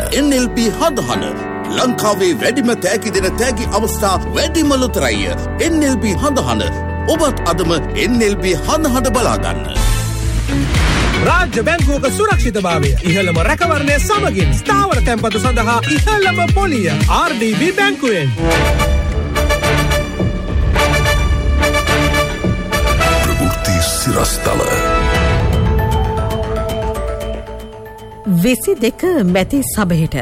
NLB හඳහන ලංකාවේ වැඩිම තෑගි දෙන තෑගි අවස්ථා වැඩිම ලොතරැය NLB හඳහන. ඔබත් අදම NLB හඳහන බලා ගන්න. රාජ්‍ය බැංකුවක සුරක්ෂිතභාවය ඉහළම රැකවරණය සමගින් ස්ථාවර තැන්පතු සඳහා ඉහළම පොලිය RDB බැංකුවෙන්. ප්‍රවෘත්ති සිරස්තල 22 මැති සභයට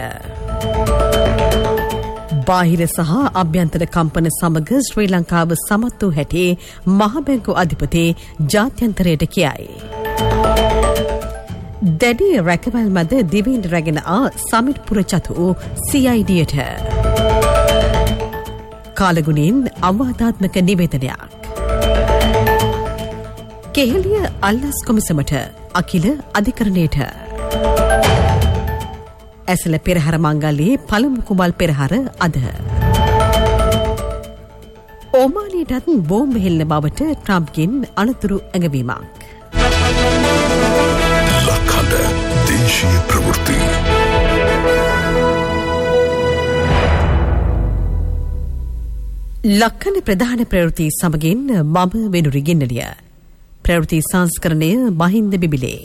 බාහිර සහ අභ්‍යන්තර කම්පන සමග ශ්‍රී ලංකාව සමත් වූ හැටි මහ බැංකු අධිපති ජාත්‍යන්තරයට කියයි. දැඩි රැකවල් මැද දිවයින් රැගෙන සමිත්පුර චතු CIDට කාලගුණින් අවවාදාත්මක නිවේදනයක්. කෙහෙලිය අල්ලස් කොමිසමට අකිල අධිකරණයට ඇසල පෙරහර මංගල්‍යයේ පළමු කුමල් පෙරහර අද. ඕමානයටත් බෝම්බ හෙල්න බවට ට්‍රම්ප්ගෙන් අනතුරු ඇඟවීමක්. ලක්හඬ දේශීය ප්‍රවෘත්ති. ලක්හඬ ප්‍රධාන ප්‍රවෘත්ති සමගින් මම වෙනුරි ගින්නලිය. ප්‍රවෘත්ති සංස්කරණය මහින්ද බිබිලේ.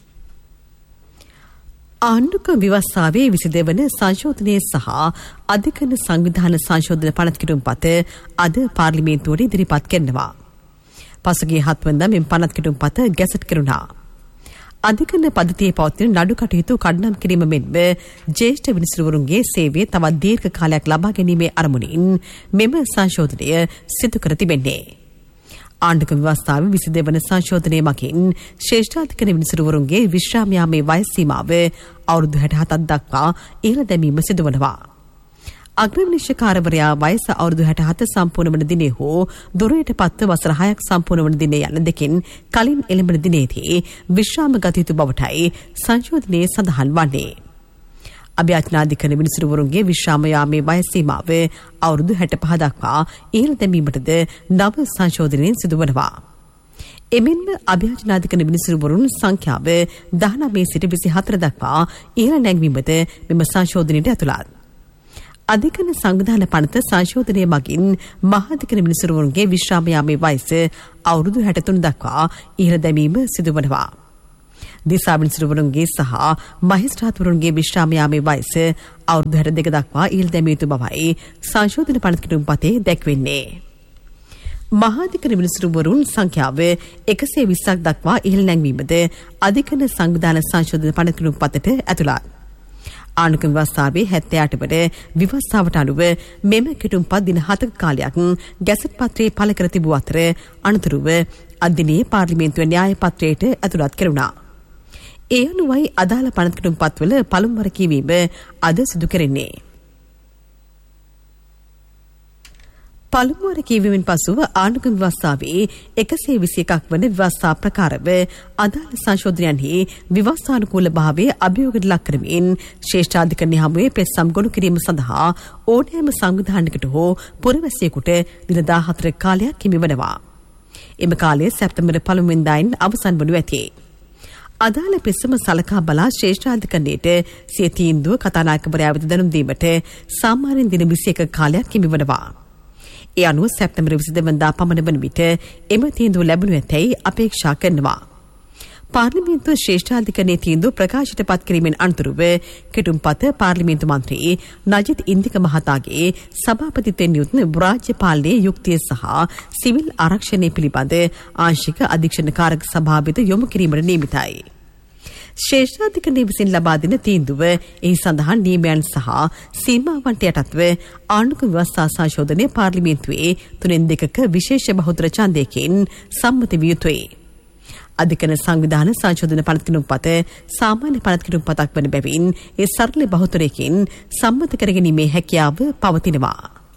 ආණ්ඩුක ව්‍යවස්ථාවේ 22 වන සංශෝධනය සහ අධිකරණ සංවිධාන සංශෝධන පනත් කිරුම් පත අද පාර්ලිමේන්තුවට ඉදිරිපත් කරනවා. පසුගිය 7 වෙනිදා මෙම පනත් කිරුම් පත ගැසට් කෙරුණා. අධිකරණ පද්ධතියේ පවතින නඩු කටයුතු කඩනම් කිරීම මෙන්ම ජ්‍යෙෂ්ඨ විනිසුරුවරුන්ගේ සේවය තවත් දීර්ඝ කාලයක් ලබා ගැනීමේ අරමුණින් මෙම සංශෝධනය සිදු කර තිබෙන්නේ. ආණ්ඩුක ව්‍යවස්ථාවේ 22 වන සංශෝධනය මගින් ශ්‍රේෂ්ඨාධිකරණ විනිසුරුවරුන්ගේ විශ්‍රාම යාමේ වයස් සීමාව අවුරුදු 67ක් දක්වා ඉහළ දැමීම සිදුවනවා. අග්‍රවිනිශ්චයකාරවරයා වයස අවුරුදු 67 සම්පූර්ණ වන දිනේ හෝ දුරයට පත්ව වසර 6ක් සම්පූර්ණ වන දිනේ යන දෙකෙන් කලින් එළඹෙන දිනේදී විශ්‍රාම ගත යුතු බවටයි සංශෝධනයේ සඳහන් වන්නේ. අභ්‍යර්ථනාධිකරණ විනිසුරුවරුන්ගේ විශ්‍රාම යාමේ වයස් සීමාව අවුරුදු 65 දක්වා ඉහළ දැමීමටද නව සංශෝධනයෙන් සිදුවනවා. එමෙන්ම අභ්‍යර්ථනාධිකරණ විනිසුරුවරුන් සංඛ්‍යාව 19 සිට 24 දක්වා ඉහළ නැංවීමද මෙම සංශෝධනයට ඇතුළත්. අධිකරණ සංවිධාන පනත සංශෝධනය මගින් මහාධිකරණ විනිසුරුවරුන්ගේ විශ්‍රාම යාමේ වයස අවුරුදු 63 දක්වා ඉහළ දැමීම සිදුවනවා. දිසා විනිසුරුවරුන්ගේ සහ මහේස්ත්‍රාත්වරුන්ගේ විශ්‍රාම යාමේ වයස අවුරුදු 62 දක්වා ඉහළ දැමිය යුතු බවයි සංශෝධන පනත කිරුම් පතේ දැක්වෙන්නේ. මහාධිකරණ විනිසුරුවරුන් සංඛ්‍යාව 120ක් දක්වා ඉහළ නැංවීමද අධිකරණ සංවිධාන සංශෝධන පනත කිරුම් පතට ඇතුළත්. ආණ්ඩුක ව්‍යවස්ථාවේ 78 වන ව්‍යවස්ථාවට අනුව මෙම කිටුම්පත් දින 7ක කාලයක් ගැසට් පත්‍රයේ පළ කර තිබූ අතර අනතුරුව අදිනේ පාර්ලිමේන්තුවේ න්‍යාය පත්‍රයට ඇතුළත් කෙරුණා. ඒ අනුවයි අදාළ පනත් කිටුම්පත්වල පළමු වර කියවීම අද සිදු කෙරෙන්නේ. පළමු වර කියවීමෙන් පසුව ආණ්ඩුක ව්‍යවස්ථාවේ 121ක් වන ව්‍යවස්ථා ප්‍රකාරව අදාළ සංශෝධනයන්හි ව්‍යවස්ථානුකූල භාවයේ අභියෝගයට ලක් කරමින් ශ්‍රේෂ්ඨාධිකරණ හමුවේ පෙත්සම් ගොනු කිරීම සඳහා ඕනෑම සංවිධානයකට හෝ පුරවැසියෙකුට දින 14 කාලයක් හිමි වෙනවා. එම කාලය සැප්තැම්බර් 1 වෙනිදායින් අවසන් වනු ඇති. අදාළ පෙත්සම සලකා බලා ශ්‍රේෂ්ඨාධිකරණයට සිය තීන්දුව කතානායකවරයා වෙත දැනුම් දීමට සාමාන්‍යයෙන් දින 21 කාලයක් හිමි වෙනවා. ඒ අනුව සැප්තැම්බර් 22 වෙනිදා පමණ වන විට එම තීන්දුව ලැබුණු ඇතැයි අපේක්ෂා කරනවා. පාර්ලිමේන්තුව ශ්‍රේෂ්ඨාධිකරණයේ තීන්දුව ප්‍රකාශයට පත් කිරීමෙන් අනතුරුව කෙටුම්පත පාර්ලිමේන්තු මන්ත්‍රී නජිත් ඉන්දික මහතාගේ සභාපතිත්වයෙන් යුත් රාජ්‍ය පාලනයේ යුක්තිය සහ සිවිල් ආරක්ෂණය පිළිබඳ ආංශික අධීක්ෂණ කාරක සභාව වෙත යොමු කිරීමට නියමිතයි. ශ්‍රේෂ්ඨාධිකරණය විසින් ලබා දෙන තීන්දුව එහි සඳහන් නියමයන් සහ සීමාවන්ට යටත්ව ආණ්ඩුක ව්‍යවස්ථා සංශෝධනය පාර්ලිමේන්තුවේ 3/2ක විශේෂ බහුතර ඡන්දයකින් සම්මත විය යුතුයි. අධිකරණ සංවිධාන සංශෝධන පනත් කිරුම්පත සාමාන්‍ය පනත් කිරුම්පතක් වන බැවින් ඒ සරල බහුතරයකින් සම්මත කරගැනීමේ හැකියාව පවතිනවා.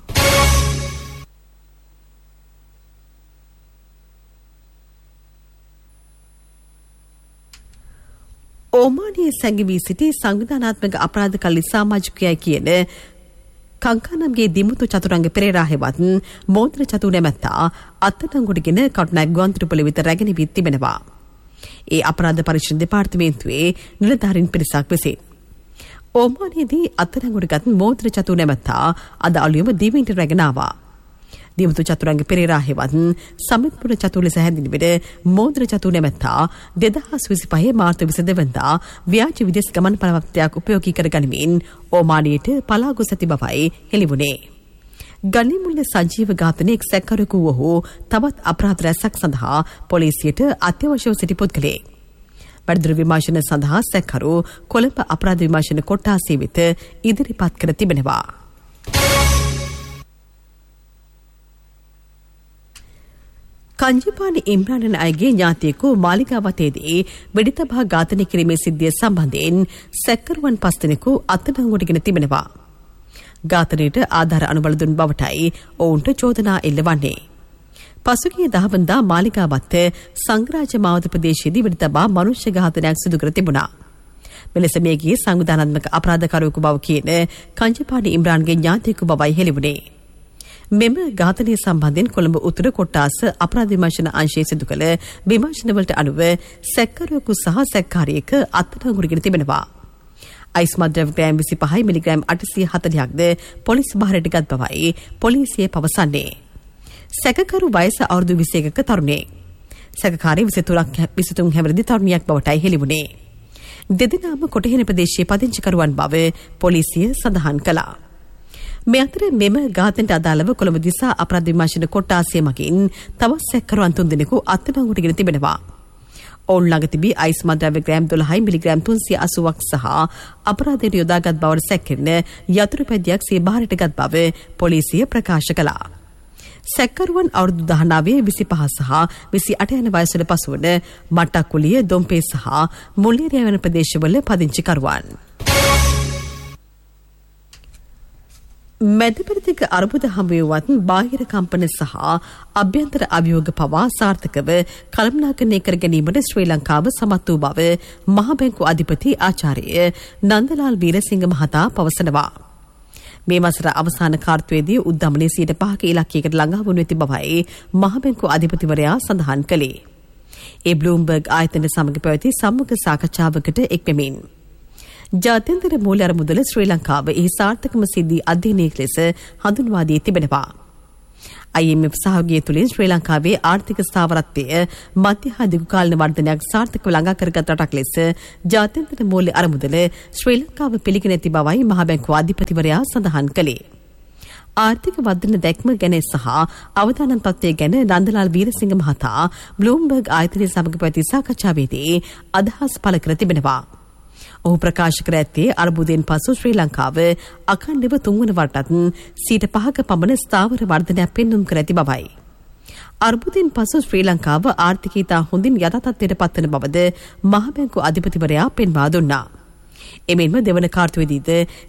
ඕමානයේ සැඟවී සිටි සංවිධානාත්මක අපරාධ කල්ලි සමාජිකයයි කියන කංකානම්ගේ දිමුතු චතුරංග පෙරේරා හෙවත් මෝද්‍ර චතු නැමැත්තා අත්අඩංගුවටගෙන කටුනායක ගුවන්තොටුපළ වෙත රැගෙන වී තිබෙනවා. ඒ අපරාධ පරීක්ෂණ දෙපාර්තමේන්තුවේ නිලධාරීන් පිරිසක් විසින් ඕමානයේදී අත්අඩංගුවට මෝද්‍ර චතු නැමැත්තා අද අලුයම දිවයිනට රැගෙන ආවා. දිමුතු චතුරංග පෙරේරා හෙවත් සමිත්පුර චතු ලෙස හැඳින්වෙන මෝද්‍ර චතු නැමැත්තා 2025 මාර්තු 22 වෙනිදා ව්‍යාජ විදේශ ගමන් පළවක්තයක් උපයෝගී කර ගනිමින් ඕමානයට පලා ගොස් ඇති බවයි හෙළිවුණේ. ගනිමුල්ල සජීව ඝාතනයේ සැකකරුවෙකු වූ තවත් අපරාධ රැසක් සඳහා පොලිසියට අත්‍යවශ්‍යව සිටි පුද්ගලයෙක්. වැඩිදුර විමර්ශන සඳහා සැකකරු කොළඹ අපරාධ විමර්ශන කොට්ටාසය වෙත ඉදිරිපත් කර තිබෙනවා. කංජිපානි ඉම්රාන් අයගේ ඥාතියෙකු මාලිගාවතේදී වෙඩිතබා ඝාතනය කිරීමේ සිද්ධිය සම්බන්ධයෙන් සැකකරුවන් 5 දෙනෙකු අත්අඩංගුවටගෙන තිබෙනවා. ඝාතනයට ආධාර අනුබල දුන් බවටයි ඔවුන්ට චෝදනා එල්ලවන්නේ. පසුගිය 10 වෙනිදා මාලිගාවත සංග්‍රාජ මාවත ප්‍රදේශයේදී වෙඩිතබා මනුෂ්‍ය ඝාතනයක් සිදු කර තිබුණා. මෙලෙස මේගේ සංවිධානාත්මක අපරාධකාරයෙකු බව කියන කංජිපානි ඉම්රාන්ගේ ඥාතියෙකු බවයි හෙළිවුණේ. මෙම ඝාතනය සම්බන්ධයෙන් කොළඹ උතුර කොට්ටාස අපරාධ විමර්ශන අංශයේ සිදු කළ විමර්ශනවලට අනුව සැකකරුවෙකු සහ සැකකාරියක අත්අඩංගුවටගෙන තිබෙනවා. අයිස් මද්‍රව්‍ය ග්‍රෑම් 25 මිලිග්‍රෑම් 840ක්ද පොලිස් බාරයට ගත් බවයි පොලිසිය පවසන්නේ. සැකකරු වයස අවුරුදු 21ක තරුණයෙක්. සැකකාරිය 23 හැවිරිදි තරුණියක් බවටයි හෙළිවුණේ. දෙදෙනාම කොටහෙන ප්‍රදේශයේ පදිංචිකරුවන් බව පොලිසිය සඳහන් කළා. මේ අතර මෙම ඝාතනයට අදාළව කොළඹ දිසා අපරාධ විමර්ශන කොට්ටාසය මගින් තවත් සැකකරුවන් 3 දෙනෙකු අත්අඩංගුවටගෙන තිබෙනවා. ඔවුන් ළඟ තිබී අයිස් මද්‍රව්‍ය ග්‍රෑම් 12 මිලිග්‍රෑම් 380ක් සහ අපරාධයට යොදාගත් බවට සැකකෙන යතුරු පැදියක් සිය බාරයට ගත් බව පොලිසිය ප්‍රකාශ කළා. සැකකරුවන් අවුරුදු 19, 25 සහ 28 යන වයසට පසුවන මට්ටක්කුලිය, දොම්පේ සහ මුල්ලේරියා යන ප්‍රදේශවල පදිංචිකරුවන්. මැදපෙරදිග අර්බුද හමුවුවත් බාහිර කම්පන සහ අභ්‍යන්තර අභියෝග පවා සාර්ථකව කළමනාකරණය කර ගැනීමට ශ්‍රී ලංකාව සමත් වූ බව මහ බැංකු අධිපති ආචාර්ය නන්දලාල් වීරසිංහ මහතා පවසනවා. මේ වසර අවසාන කාර්තුවේදී උද්දමනයේ 5% ඉලක්කයකට ළඟා වනු ඇති බවයි මහ බැංකු අධිපතිවරයා සඳහන් කළේ. ඒ බ්ලූම්බර්ග් ආයතන සමග පැවති සම්මුඛ සාකච්ඡාවකට එක්වෙමින් ජාත්‍යන්තර මූල්‍ය අරමුදල ශ්‍රී ලංකාව එහි සාර්ථකම සිද්ධි අධ්‍යයනයක් ලෙස හඳුන්වා දී තිබෙනවා. IMF සහයෝගය තුළින් ශ්‍රී ලංකාවේ ආර්ථික ස්ථාවරත්වය මධ්‍ය හා දිගු කාලීන වර්ධනයක් සාර්ථකව ළඟා කරගත් රටක් ලෙස ජාත්‍යන්තර මූල්‍ය අරමුදල ශ්‍රී ලංකාව පිළිගෙන ඇති බවයි මහ බැංකුව අධිපතිවරයා සඳහන් කළේ. ආර්ථික වර්ධන දැක්ම ගැන සහ අවදානම් තත්ත්වය ගැන නන්දලාල් වීරසිංහ මහතා බ්ලූම්බර්ග් ආයතනය සමග පැවති සාකච්ඡාවේදී අදහස් පළ කර තිබෙනවා. ඔහු ප්‍රකාශ කර ඇත්තේ අර්බුදයෙන් පසු ශ්‍රී ලංකාව අඛණ්ඩව 3 වන වරටත් 5% පමණ ස්ථාවර වර්ධනයක් පෙන්නුම් කර ඇති බවයි. අර්බුදයෙන් පසු ශ්‍රී ලංකාව ආර්ථිකය ඉතා හොඳින් යථාතත්ත්වයට පත්වන බවද මහ බැංකු අධිපතිවරයා පෙන්වා දුන්නා. එමෙන්ම දෙවන කාර්තුවේදීද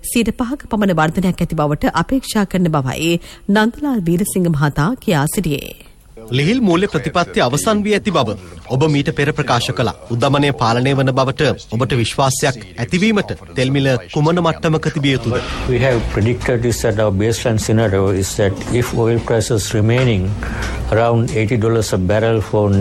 5% පමණ වර්ධනයක් ඇති බවට අපේක්ෂා කරන බවයි නන්දලාල් වීරසිංහ මහතා කියා සිටියේ. ලිහිල් මූල්‍ය ප්‍රතිපත්ති අවසන් වී ඇති බව ඔබ මීට පෙර ප්‍රකාශ කළා. උද්දමනය පාලනය වන බවට ඔබට විශ්වාසයක් ඇතිවීමට තෙල් මිල කුමන මට්ටමක තිබිය යුතුද? We have predicted this that our baseline scenario is that if oil prices remaining around $80 a barrel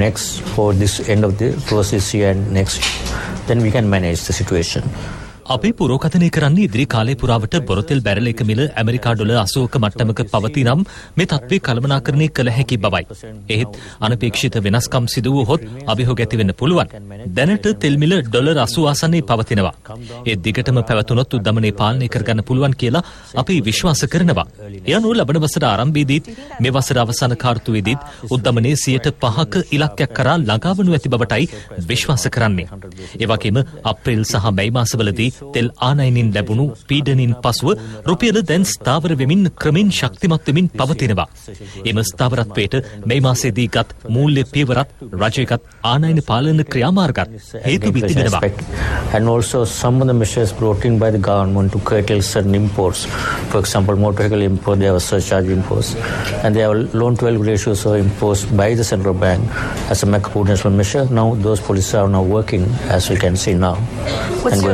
for this end of the process year and next, then we can manage the situation. අපි පුරෝකථනය කරන්නේ ඉදිරි කාලය පුරාවට බොරතෙල් barrel එක මිල America dollar 80ක මට්ටමක පවතිනම් මේ තත්ත්වය කළමනාකරණය කළ හැකි බවයි. එහෙත් අනපේක්ෂිත වෙනස්කම් සිදු වුවහොත් අභියෝග ඇති වෙන්න පුළුවන්. දැනට තෙල් මිල ඩොලර් 80 ආසන්නයේ පවතිනවා. ඒ දිගටම පැවතුනොත් උද්දමනය පාලනය කරගන්න පුළුවන් කියලා අපි විශ්වාස කරනවා. ඒ අනුව ලබන වසර ආරම්භයේදීත් මේ වසර අවසාන කාර්තුවේදීත් උද්දමනයේ 5% ඉලක්කයක් කරා ළඟා වනු ඇති බවටයි විශ්වාස කරන්නේ. ඒ වගේම අප්‍රේල් සහ මැයි මාසවලදී තෙල් ආනයනින් ලැබුණු පීඩනින් පසුව රුපියල දැන් ස්ථාවර වෙමින් ක්‍රමෙන් ශක්තිමත් වෙමින් පවතිනවා. එම ස්ථාවරත්වයට මේ මාසයේදී ගත් මූල්‍ය පියවරත් රජයේගත් ආනයන පාලන ක්‍රියාමාර්ගත් හේතු වී තිබෙනවා. And also some of the measures brought in by the government to curtail certain imports. For example, motor vehicle import, they have a surcharge imposed, and they have loan to value ratios are imposed by the central bank as a macroprudential measure. Now those policies are now working, as we can see now and going forward.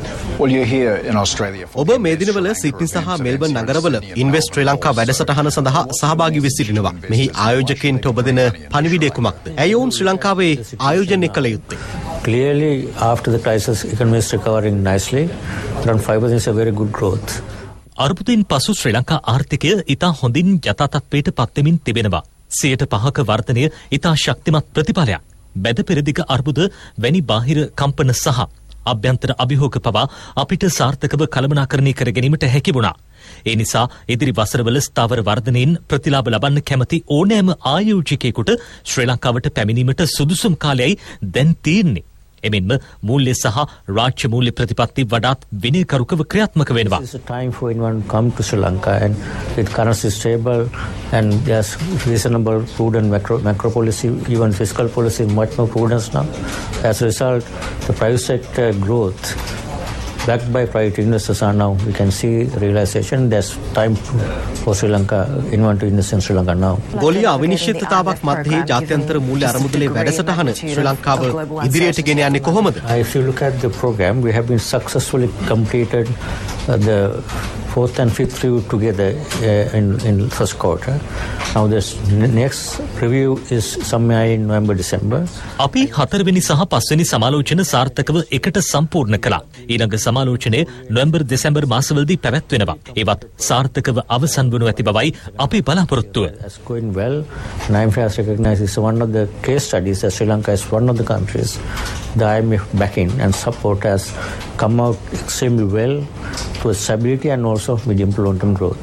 Well, you're here in Australia. ඔබ මේ දිනවල Sydney සහ Melbourne නගරවල invest ශ්‍රී ලංකා වැඩසටහන සඳහා සහභාගී වී සිටිනවා. මෙහි ආයෝජකයින්ට ඔබ දෙන පණිවිඩය කුමක්ද? ඇයි ඔවුන් ශ්‍රී ලංකාවේ ආයෝජනය කළ යුත්තේ? Clearly, after the crisis, economy is recovering nicely. Around 5% is a very good growth. අර්බුදයෙන් පසු ශ්‍රී ලංකා ආර්ථිකය ඉතා හොඳින් යථාතත්වයට පත්වෙමින් තිබෙනවා. 5% වර්ධනය ඉතා ශක්තිමත් ප්‍රතිඵලයක්. බැද පෙරදිග අර්බුද වැනි බාහිර කම්පන සහ අභ්‍යන්තර අභියෝග පවා අපිට සාර්ථකව කළමනාකරණය කර ගැනීමට හැකි වුණා. ඒ නිසා ඉදිරි වසරවල ස්ථාවර වර්ධනයෙන් ප්‍රතිලාභ ලබන්න කැමති ඕනෑම ආයෝජකයෙකුට ශ්‍රී ලංකාවට පැමිණීමට සුදුසුම් කාලයයි දැන් තියෙන්නේ. එමෙන්ම මූල්‍ය සහ රාජ්‍ය මූල්‍ය ප්‍රතිපත්ති වඩාත් විනයකරුකව ක්‍රියාත්මක වෙනවා. It's a time for anyone to come to Sri Lanka and with currency stable and there's reasonable prudent macro policy, even fiscal policy much more prudence now. As a result, the private sector growth backed by private investors are now, we can see realization. There's time for Sri Lanka, anyone to invest in Sri Lanka now. ගෝලීය අවිනිශ්චිතතාවක් මැද්දේ ජාත්‍යන්තර මූල්‍ය අරමුදලේ වැඩසටහන ශ්‍රී ලංකාව ඉදිරියට ගෙන යන්නේ කොහොමද? If you look at the program, we have been successfully completed the fourth and fifth review together in first quarter. Now this next review is somewhere in November, December. අපි 4 වෙනි සහ 5 වෙනි සමාලෝචන සාර්ථකව එකට සම්පූර්ණ කළා. ඊළඟ සමාලෝචනය නොවැම්බර් දෙසැම්බර් මාසවලදී පැවැත්වෙනවා. ඒවත් සාර්ථකව අවසන් වනු ඇති බවයි අපි බලාපොරොත්තුව. It's going well. And IMF has recognized it's one of the case studies that Sri Lanka is one of the countries the IMF backing and support has come out extremely well to stability and also medium to long term growth.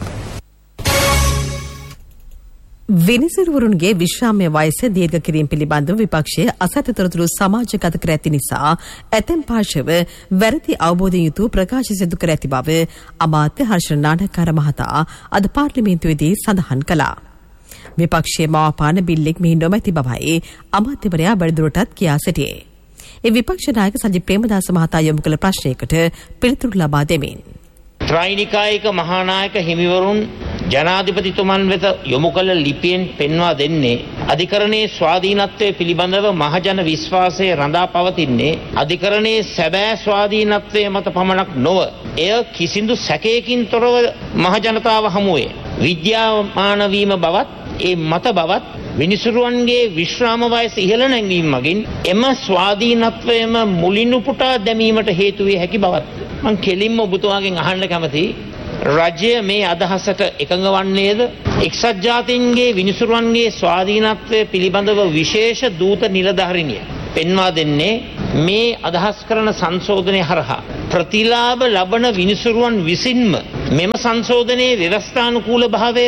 විනිසුරුවරුන්ගේ විශ්‍රාම්‍ය වයස දීර්ඝ කිරීම පිළිබඳව විපක්ෂයේ අසත්‍යතරතුරු සමාජගත කර ඇති නිසා ඇතැම් පාර්ශව වැරදි අවබෝධයෙන් යුතු ප්‍රකාශ සිදු කර ඇති බව අමාත්‍ය හර්ෂ නාඩකාර මහතා අද පාර්ලිමේන්තුවේදී සඳහන් කළා. විපක්ෂයේ මවාපාන බිල්ලෙක් මෙහි නොමැති බවයි අමාත්‍යවරයා වැඩිදුරටත් කියා සිටියේ. ඒ විපක්ෂ නායක සජිත් ප්‍රේමදාස මහතා යොමු කළ ප්‍රශ්නයකට පිළිතුරු ලබා දෙමින් ත්‍රිනිකායික මහානායක හිමිවරුන් ජනාධිපතිතුමන් වෙත යොමු කළ ලිපියෙන් පෙන්වා දෙන්නේ අධිකරණයේ ස්වාධීනත්වය පිළිබඳව මහජන විශ්වාසය රඳා පවතින්නේ අධිකරණයේ සැබෑ ස්වාධීනත්වය මත පමණක් නොව එය කිසිදු සැකයකින් තොරව මහජනතාව හමුවේ විද්‍යාමාන වීම බවත් ඒ මත බවත් විනිසුරුවන්ගේ විශ්‍රාම වයස ඉහළ නැංවීම මගින් එම ස්වාධීනත්වයම මුලින් උපුටා දැමීමට හේතු විය හැකි බවත් මම කෙලින්ම ඔබතුමාගෙන් අහන්න කැමතියි. රජය මේ අදහසට එකඟ වන්නේද? එක්සත් ජාතීන්ගේ විනිසුරුවන්ගේ ස්වාධීනත්වය පිළිබඳව විශේෂ දූත නිලධාරිනිය පෙන්වා දෙන්නේ මේ අදහස් කරන සංශෝධනය හරහා ප්‍රතිලාභ ලබන විනිසුරුවන් විසින්ම මෙම සංශෝධනයේ ව්‍යවස්ථානුකූල භාවය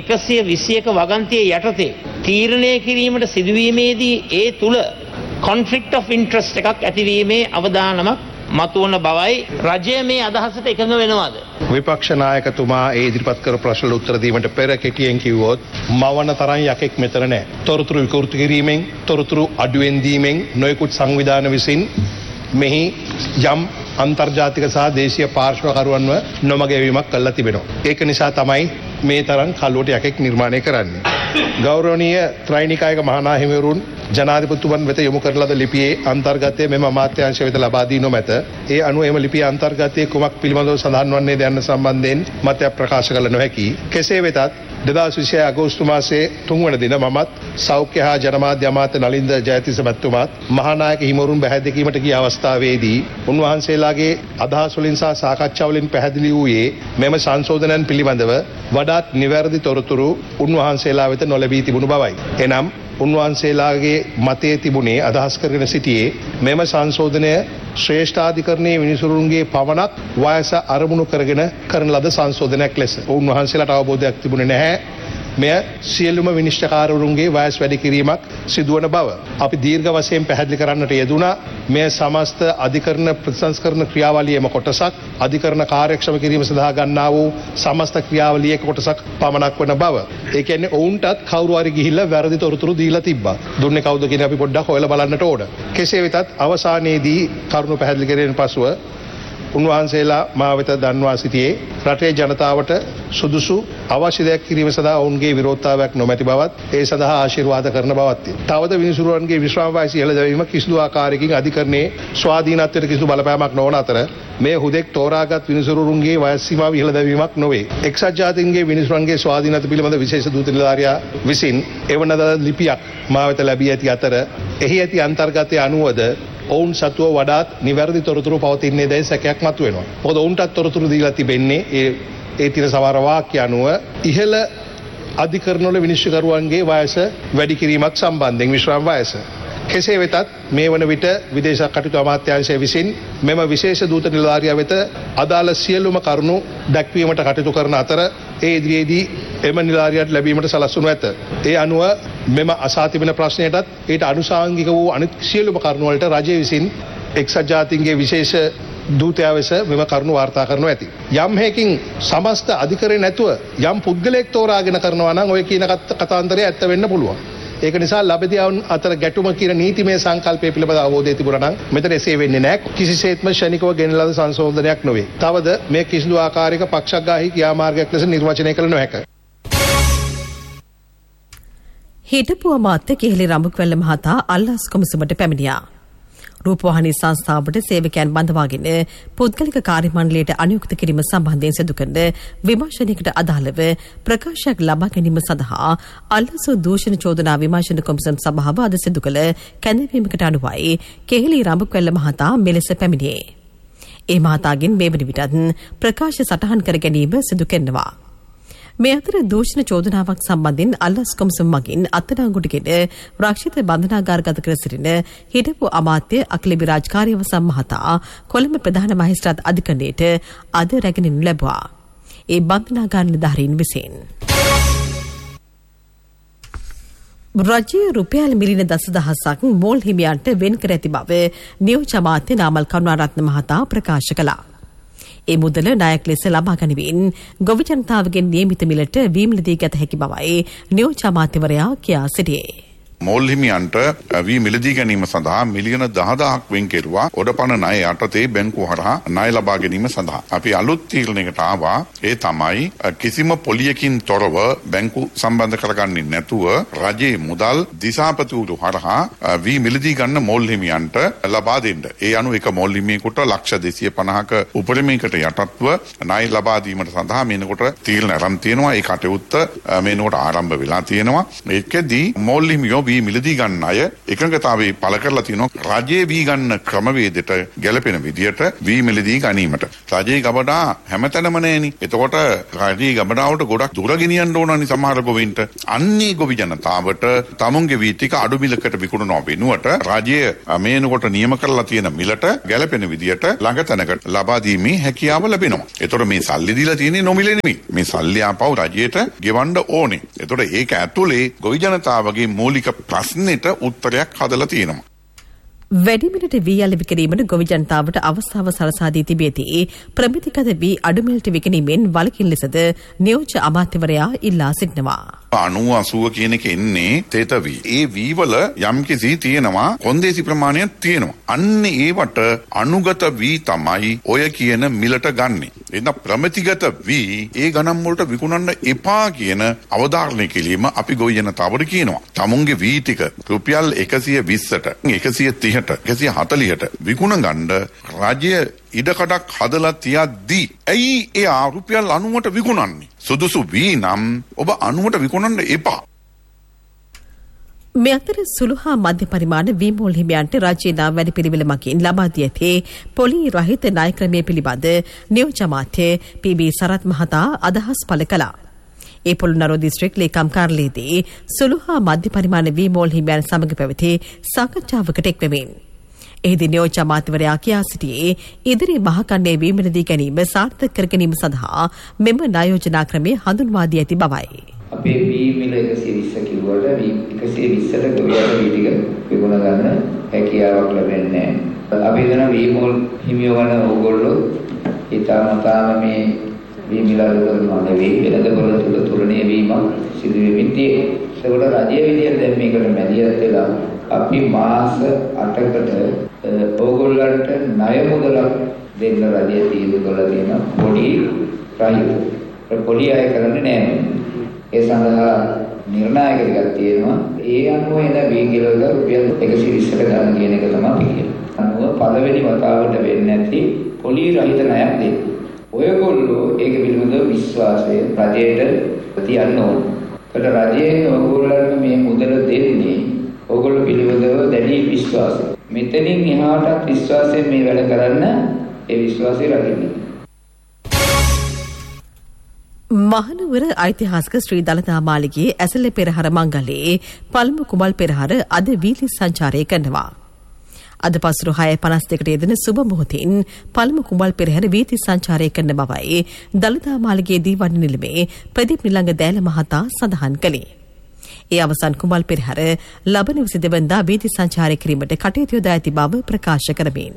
121 වගන්තිය යටතේ තීරණය කිරීමට සිදුවීමේදී ඒ තුල conflict of interest එකක් ඇතිවීමේ අවදානමක් මතුවන බවයි රජය මේ අදහසට එකඟ වෙනවද? විපක්ෂ නායකතුමා ඒ ඉදිරිපත් කර ප්‍රශ්නවලට උත්තර දීමට පෙර කෙටියෙන් කිව්වොත් මවන තරම් යකෙක් මෙතන නැහැ. තොරතුරු විකෘති කිරීමෙන්, තොරතුරු අඩුවෙන් දීමෙන් නොයෙකුත් සංවිධාන විසින් මෙහි යම් අන්තර්ජාතික සහ දේශීය පාර්ශ්වකරුවන්ව නොමගැවීමක් කළා තිබෙනවා. ඒක නිසා තමයි මේ තරම් කල්ලුවට යකෙක් නිර්මාණය කරන්නේ. ගෞරවනීය ත්‍රිනිකායික මහානාහිමිවරුන් ජනාධිපතිතුමන් වෙත යොමු කරන ලද ලිපියේ අන්තර්ගතය මෙම අමාත්‍යාංශ වෙත ලබා දී නොමැත. ඒ අනුව එම ලිපියේ අන්තර්ගතයේ කුමක් පිළිබඳව සඳහන් වන්නේ ද යන්න සම්බන්ධයෙන් මතයක් ප්‍රකාශ කළ නොහැකි. කෙසේ වෙතත් 2026 අගෝස්තු මාසයේ 3 වන දින මමත් සෞඛ්‍ය හා ජනමාධ්‍ය අමාත්‍ය නලින්ද ජයතිස්ස මැතිතුමාත් මහානායක හිමිවරුන් බැහැදකීමට ගිය අවස්ථාවේදී උන්වහන්සේලාගේ අදහස් වලින් සහ සාකච්ඡා වලින් පැහැදිලි වූයේ මෙම සංශෝධනයන් පිළිබඳව වඩාත් නිවැරදි තොරතුරු උන්වහන්සේලා වෙත නොලැබී තිබුණු බවයි. එනම් උන්වහන්සේලාගේ මතයේ තිබුණේ අදහස් කරගෙන සිටියේ මෙම සංශෝධනය ශ්‍රේෂ්ඨාධිකරණයේ විනිසුරුන්ගේ පවණක් වයස අරමුණු කරගෙන කරන ලද සංශෝධනයක් ලෙස. උන්වහන්සේලාට අවබෝධයක් තිබුණේ නැහැ මෙය සියලුම විනිශ්චයකාරවරුන්ගේ වයස් වැඩි කිරීමක් සිදුවන බව. අපි දීර්ඝ වශයෙන් පැහැදිලි කරන්නට යෙදුණා මේ සමස්ත අධිකරණ ප්‍රතිසංස්කරණ ක්‍රියාවලියේම කොටසක් අධිකරණ කාර්යක්ෂම කිරීම සඳහා ගන්නා වූ සමස්ත ක්‍රියාවලියේ කොටසක් පමණක් වන බව. ඒ කියන්නේ ඔවුන්ටත් කවුරු හරි ගිහිල්ලා වැරදි තොරතුරු දීලා තිබ්බා. දුන්නේ කවුද කියන අපි පොඩ්ඩක් හොයලා බලන්නට ඕන. කෙසේ වෙතත් අවසානයේදී කරුණු පැහැදිලි කිරීමෙන් පසුව උන්වහන්සේලා මා වෙත දන්වා සිටියේ රටේ ජනතාවට සුදුසු අවශ්‍ය දෙයක් කිරීම සඳහා ඔවුන්ගේ විරෝධතාවයක් නොමැති බවත් ඒ සඳහා ආශිර්වාද කරන බවත්. තවද විනිසුරුවන්ගේ විශ්‍රාම වයස ඉහළ දැමීම කිසිදු ආකාරයකින් අධිකරණයේ ස්වාධීනත්වයට කිසිදු බලපෑමක් නොවන අතර මේ හුදෙක් තෝරාගත් විනිසුරුවන්ගේ වයස් සීමාව ඉහළ දැමීමක් නොවේ. එක්සත් ජාතීන්ගේ විනිසුරුවන්ගේ ස්වාධීනත්වය පිළිබඳ විශේෂ දූත නිලධාරියා විසින් එවන ලිපියක් මා වෙත ලැබී ඇති අතර එහි ඇති අන්තර්ගතය අනුවද ඔවුන් සතුව වඩාත් නිවැරදි තොරතුරු පවතින්නේ දැයි සැකයක් මතුවෙනවා. මොකද ඔවුන්ටත් තොරතුරු දීලා තිබෙන්නේ ඒ තිර සමහර වාක්‍ය අනුව ඉහළ අධිකරණවල විනිශ්චයකරුවන්ගේ වයස වැඩි කිරීමක් සම්බන්ධයෙන් විශ්‍රාම වයස. කෙසේ වෙතත් මේ වන විට විදේශ කටයුතු අමාත්‍යාංශය විසින් මෙම විශේෂ දූත නිලධාරියා වෙත අදාළ සියලුම කරුණු දැක්වීමට කටයුතු කරන අතර ඒ ඉදිරියේදී එම නිලධාරියාට ලැබීමට සලස්වනු ඇත. ඒ අනුව මෙම අසා තිබෙන ප්‍රශ්නයටත් ඊට අනුසාංගික වූ අනිත් සියලුම කරුණු වලට රජය විසින් එක්සත් ජාතීන්ගේ විශේෂ දූතයා වෙස මෙම කරුණු වාර්තා කරනු ඇති. යම් හේකින් සමස්ත අධිකරණය නැතුව යම් පුද්ගලයෙක් තෝරාගෙන කරනවා නම් ඔය කියන කතාන්තරය ඇත්ත වෙන්න පුළුවන්. ඒක නිසා ලබදියවන් අතර ගැටුම කියන නීතිමය සංකල්පය පිළිබඳ අවබෝධය තිබුණා නම් මෙතන එසේ වෙන්නේ නැහැ. කිසිසේත්ම ෂණිකව ගෙනන ලද සංශෝධනයක් නොවේ. තවද මේ කිසිදු ආකාරයක පක්ෂග්‍රාහී ක්‍රියාමාර්ගයක් ලෙස නිර්වචනය කළ නොහැක. හිටපු අමාත්‍ය කෙහෙලි රඹුක්වැල්ල මහතා අල්ලාස් කොමිසමට පැමිණියා. රූපවාහිනී සංස්ථාවට සේවකයන් බඳවාගෙන පුද්ගලික කාර්ය මණ්ඩලයට අනුයුක්ත කිරීම සම්බන්ධයෙන් සිදු කරන විමර්ශනයකට අදාළව ප්‍රකාශයක් ලබා ගැනීම සඳහා අල්ලාස් දූෂණ චෝදනා විමර්ශන කොමිසම් සභාව අද සිදු කළ කැඳවීමකට අනුවයි කෙහෙලි රඹුක්වැල්ල මහතා මෙලෙස පැමිණියේ. ඒ මහතාගෙන් මේ වන විටත් ප්‍රකාශ සටහන් කර ගැනීම සිදු කරනවා. මේ අතර දූෂණ චෝදනාවක් සම්බන්ධයෙන් අල්ලාස් කොමිසම මගින් අත්අඩංගුවටගෙන රක්ෂිත බන්ධනාගාරගත කර සිටින හිටපු අමාත්‍ය අකිල රාජකාරී අවසම් මහතා කොළඹ ප්‍රධාන මහේස්ත්‍රාත් අධිකරණයට අද රැගෙනු ලැබුවා. ඒ බන්ධනාගාර නිලධාරීන් විසින් රජයේ රුපියල් මිලියන 10,000ක් මෝල් හිමියන්ට වෙන් කර ඇති බව නියෝජ්‍ය අමාත්‍ය නාමල් කරුණාරත්න මහතා ප්‍රකාශ කළා. ඒ මුදල ණයක් ලෙස ලබා ගැනීමෙන් ගොවි ජනතාවගෙන් නියමිත මිලට වීමලදී ගත හැකි බවයි නියෝජ්‍ය අමාත්‍යවරයා කියා සිටියේ. මෝල් හිමියන්ට වී මිලදී ගැනීම සඳහා මිලියන 10,000ක් වෙන් කෙරුවා ඔඩපණ ණය යටතේ බැංකුව හරහා ණය ලබා ගැනීම සඳහා. අපි අලුත් තීරණයකට ආවා. ඒ තමයි කිසිම පොලියකින් තොරව බැංකු සම්බන්ධ කරගන්නේ නැතුව රජයේ මුදල් දිසාපතිවරු හරහා වී මිලදී ගන්න මෝල් හිමියන්ට ලබා දෙන්න. ඒ අනුව එක මෝල් හිමියෙකුට ලක්ෂ 250ක උපරිමයකට යටත්ව ණය ලබා දීමට සඳහා මේනකොට තීරණ අරන් තියෙනවා. ඒ කටයුත්ත මේනකොට ආරම්භ වෙලා තියෙනවා. ඒකෙදී මෝල් හිමියෝ මිලදී ගන්න අය එකඟතාවයේ පළ කරලා තියෙනවා රජයේ වී ගන්න ක්‍රමවේදයට ගැලපෙන විදියට වී මිලදී ගැනීමට. රජයේ ගබඩා හැමතැනම නැහෙනි. එතකොට රජයේ ගබඩාවට ගොඩක් දුර ගෙනියන්න ඕනනි සමහර ගොවීන්ට. අන්නේ ගොවි ජනතාවට තමුන්ගේ වී ටික අඩු මිලකට විකුණනවා වෙනුවට රජයේ මේනකොට නියම කරලා තියෙන මිලට ගැලපෙන විදියට ළඟ තැනකට ලබා දීමේ හැකියාව ලැබෙනවා. එතකොට මේ සල්ලි දීලා තියෙන්නේ නොමිලේ නෙමෙයි. මේ සල්ලි ආපහු රජයට ගෙවන්න ඕනේ. එතකොට ඒක ඇතුලේ ගොවි ජනතාවගේ මූලික ප්‍රශ්නෙට උත්තරයක් හදලා තියෙනවා. වැඩිමිලට වී අලෙවි කිරීමට ගොවි ජනතාවට අවස්ථාව සලසා දී තිබෙති. ප්‍රමිතිගත වී අඩුමිලට විකිණීමෙන් වළකින ලෙසද නියෝජ්‍ය අමාත්‍යවරයා ඉල්ලා සිටිනවා. 90-80 කියන එක එන්නේ තේත වී. ඒ වී වල යම්කිසි තියෙනවා කොන්දේසි ප්‍රමාණයක් තියෙනවා. අන්න ඒවට අනුගත වී තමයි ඔය කියන මිලට ගන්නෙ. එන්න ප්‍රමිතිගත වී ඒ ගණන් වලට විකුණන්න එපා කියන අවධාරණය කිරීම අපි ගොවි ජනතාවට කියනවා. තමුන්ගේ වී ටික රුපියල් 120ට 130ට 140ට විකුණ ගන්න රජය ඉඩකඩක් හදලා තියද්දී ඇයි ඒ රුපියල් 90ට විකුණන්නේ? සුදුසු වී නම් ඔබ 90ට විකුණන්න එපා. මේ අතර සුළු හා මධ්‍ය පරිමාණ වී මෝල් හිමියන්ට රජයේ නා වැඩ පිළිවෙල මගින් ලබා දී ඇති පොලි රහිත ණය ක්‍රමය පිළිබඳ නියෝජ්‍ය අමාත්‍ය පී.බී. සරත් මහතා අදහස් පළ කළා. ඒ පොළොන්නරුව දිස්ත්‍රික් ලේකම් කාර්යාලයේදී සුළු හා මධ්‍ය පරිමාණ වී මෝල් හිමියන් සමග පැවති සාකච්ඡාවකට එක්වෙමින් එහිදී නියෝජ්‍ය අමාත්‍යවරයා කියා සිටියේ ඉදිරි මහකණ්ඩේ වී මිලදී ගැනීම සාර්ථක කර ගැනීම සඳහා මෙම ණයෝජනා ක්‍රමය හඳුන්වා දී ඇති බවයි. අපේ වී මිල 120 කිව්වට 120ට ගොවියට වී ටික විකුණ ගන්න හැකියාවක් ලැබෙන්නේ නැහැ. අපි හිතන වී මෝල් හිමියෝ ගන්න ඕගොල්ලෝ ඊටමතාම මේ වී මිල කරනවා නෙවෙයි වෙනදකොළ තුල තුරණීය වීමක් සිදු වෙමින් තියෙනවා. ඒකට රජයේ විදියට දැන් මේකට මැදිහත් වෙලා අපි මාස 8කට ඕගොල්ලන්ට ණය මුදලක් දෙන්න රජයේ තීන්දුව කළා තියෙනවා පොඩි රහිත. පොඩි අය කරන්නේ නැහැ. ඒ සඳහා නිර්ණායක ටිකක් තියෙනවා. ඒ අනුව එන වීගලක රුපියල් 120කට ගන්න කියන එක තමයි කියන්නේ. අනුව පළවෙනි වතාවට වෙන්නේ නැති පොලි රහිත ණයක් දෙන්න. ඔයගොල්ලෝ ඒක පිළිබඳව විශ්වාසය රජයට තියන්න ඕන. ඒකට රජයෙන් ඔයගොල්ලන්ට මේ මුදල දෙන්නේ ඔයගොල්ලෝ පිළිබඳව දැඩි විශ්වාසය. මෙතනින් එහාටත් විශ්වාසයෙන් මේ වැඩ කරන්න ඒ විශ්වාසය රකින්න. මහනුවර ඓතිහාසික ශ්‍රී දළදා මාලිගයේ ඇසළ පෙරහර මංගලයේ පළමු කුමල් පෙරහර අද වීථි සංචාරය කරනවා. අද පසුරු 6:52ට යෙදෙන සුබ මොහොතින් පළමු කුමල් පෙරහර වීථි සංචාරය කරන බවයි දළදා මාලිගයේ දීවන්න නිලමේ ප්‍රදීප් නිලංග දෑල මහතා සඳහන් කළේ. ඒ අවසන් කුමල් පෙරහර ලබන 22 වෙනිදා වීථි සංචාරය කිරීමට කටයුතු යොදා ඇති බව ප්‍රකාශ කරමින්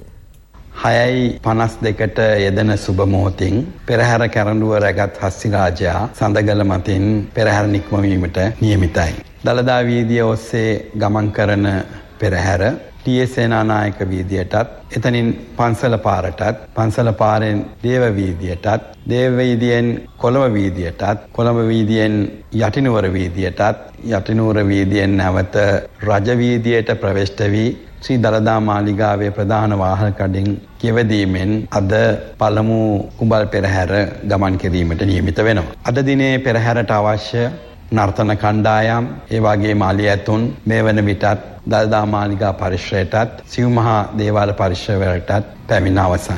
6:52ට යෙදෙන සුබ මොහොතින් පෙරහැර කැරඬුව රැගත් හස්ති රාජයා සඳගල මතින් පෙරහැර නික්මවීමට නියමිතයි. දළදා වීදිය ඔස්සේ ගමන් කරන පෙරහැර ටී.එස්. සේනානායක වීදියටත් එතනින් පන්සල පාරටත් පන්සල පාරෙන් දේව වීදියටත් දේව වීදියෙන් කොළඹ වීදියටත් කොළඹ වීදියෙන් යටිනුවර වීදියටත් යටිනුවර වීදියෙන් නැවත රජ වීදියට ප්‍රවිෂ්ඨ වී ශ්‍රී දළදා මාලිගාවේ ප්‍රධාන වාහන කඩින් කියවදීමෙන් අද පළමු කුඹල් පෙරහැර ගමන් කිරීමට නියමිත වෙනවා. අද දිනේ පෙරහැරට අවශ්‍ය නර්තන කණ්ඩායම් ඒ වගේම මාලිය ඇතුන් මේ වන විටත් දළදා මාලිගා පරිශ්‍රයටත් සිව් මහා දේවාල පරිශ්‍රවලටත් පැමිණ අවසන්.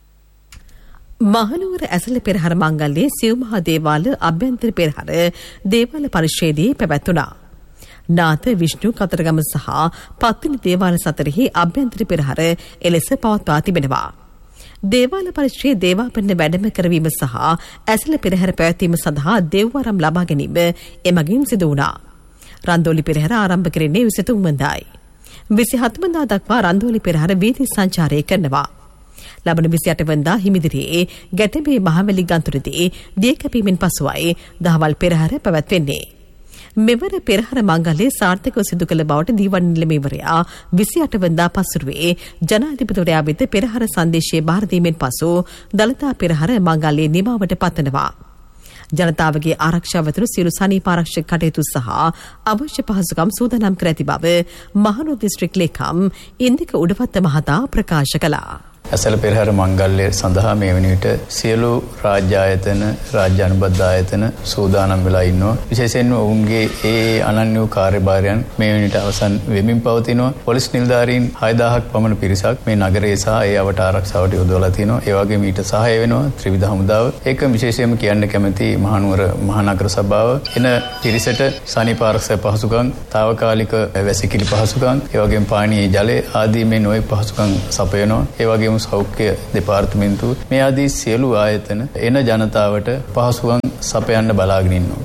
මහනුවර ඇසළ පෙරහර මංගල්‍යයේ සිව් මහා දේවාල අභ්‍යන්තර පෙරහර දේවාල පරිශ්‍රයේදී පැවැත්වුණා. නාථ විෂ්ණු කතරගම සහ පත්තිනි දේවාල සතරෙහි අභ්‍යන්තර පෙරහර එලෙස පවත්වා තිබෙනවා. දේවාල පරිශ්‍රයේ දේවාපන්න වැඩම කරවීම සහ ඇසළ පෙරහැර පැවැත්වීම සඳහා දෙව්වරම් ලබා ගැනීම එමගින් සිදු වුණා. රන්දෝලි පෙරහැර ආරම්භ කරන්නේ 23 වෙනිදායි. 27 වෙනිදා දක්වා රන්දෝලි පෙරහැර වීථි සංචාරය කරනවා. ලබන 28 වෙනිදා හිමිදිරියේ ගැටඹේ මහවැලි ගන්තුරදී දිය කැපීමෙන් පසුවයි දහවල් පෙරහැර පැවැත්වෙන්නේ. මෙවර පෙරහර මංගලයේ සාර්ථකව සිදු කළ බවට දීවන්න නිලමේවරයා 28 වෙනිදා පසුරුවේ ජනාධිපතිවරයා වෙත පෙරහර සංදේශය බාර දීමෙන් පසු දළදා පෙරහර මංගලයේ නිමාවට පතනවා. ජනතාවගේ ආරක්ෂාව ඇතුළු සියලු සනීප ආරක්ෂක කටයුතු සහ අවශ්‍ය පහසුකම් සූදානම් කර ඇති බව මහනුවර දිස්ත්‍රික් ලේකම් ඉන්දික උඩවත්ත මහතා ප්‍රකාශ කළා. ඇසළ පෙරහැර මංගල්‍ය සඳහා මේ වන විට සියලු රාජ්‍ය ආයතන රාජ්‍ය අනුබද්ධ ආයතන සූදානම් වෙලා ඉන්නවා. විශේෂයෙන්ම ඔවුන්ගේ ඒ අනන්‍ය වූ කාර්යභාරයන් මේ වන විට අවසන් වෙමින් පවතිනවා. පොලිස් නිලධාරීන් 6000ක් පමණ පිරිසක් මේ නගරයේ සහ ඒ අවට ආරක්ෂාවට යොදවලා තිනවා. ඒ වගේම ඊට සහාය වෙනවා ත්‍රිවිධ හමුදාව. ඒක විශේෂයෙන්ම කියන්න කැමති මහනුවර මහනගර සභාව එන පිරිසට සනීප ආරක්ෂක පහසුකම්, తాවකාලික වැසිකිලි පහසුකම්, ඒ වගේම පානීය ජලය ආදී මේ නොයෙක් පහසුකම් සපයනවා. ඒ වගේම සෞඛ්‍ය දෙපාර්තමේන්තුව මේ ආදී සියලු ආයතන එන ජනතාවට පහසුකම් සපයන්න බලාගෙන ඉන්නවා.